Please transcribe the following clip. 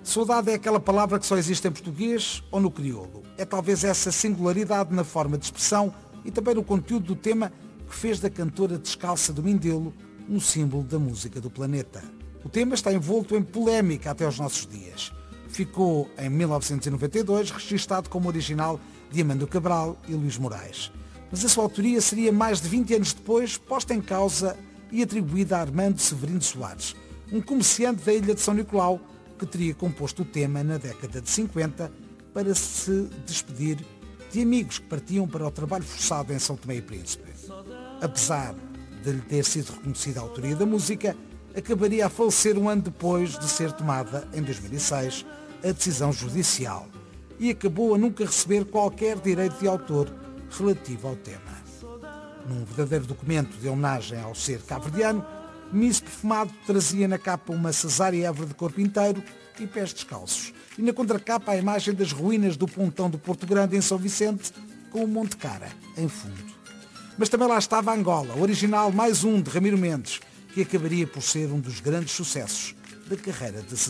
Saudade é aquela palavra que só existe em português ou no crioulo. É talvez essa singularidade na forma de expressão e também no conteúdo do tema que fez da cantora descalça do Mindelo um símbolo da música do planeta. O tema está envolto em polémica até aos nossos dias. Ficou, em 1992, registado como original de Amando Cabral e Luís Moraes. Mas a sua autoria seria mais de 20 anos depois posta em causa e atribuída a Armando Severino Soares, um comerciante da ilha de São Nicolau que teria composto o tema na década de 50 para se despedir de amigos que partiam para o trabalho forçado em São Tomé e Príncipe. Apesar de lhe ter sido reconhecida a autoria da música, acabaria a falecer um ano depois de ser tomada, em 2006, a decisão judicial e acabou a nunca receber qualquer direito de autor relativo ao tema. Num verdadeiro documento de homenagem ao ser cabo-verdiano, Miss Perfumado trazia na capa uma Cesária Évora de corpo inteiro e pés descalços, e na contracapa a imagem das ruínas do Pontão do Porto Grande em São Vicente, com o Monte Cara em fundo. Mas também lá estava Angola, original mais um de Ramiro Mendes, que acabaria por ser um dos grandes sucessos da carreira de Cesária.